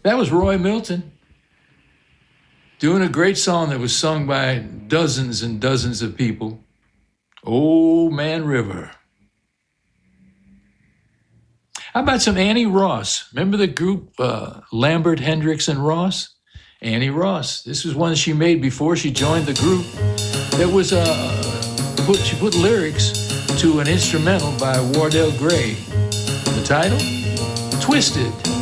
That was Roy Milton doing a great song that was sung by dozens and dozens of people. Old Man River. How about some Annie Ross? Remember the group Lambert, Hendricks, and Ross? Annie Ross. This was one she made before she joined the group. That was she put lyrics to an instrumental by Wardell Gray. The title? Twisted.